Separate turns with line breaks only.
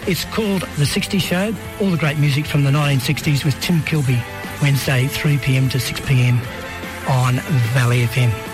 It's called The 60s Show, all the great music from the 1960s with Tim Kilby, Wednesday 3 p.m. to 6 p.m. on Valley FM.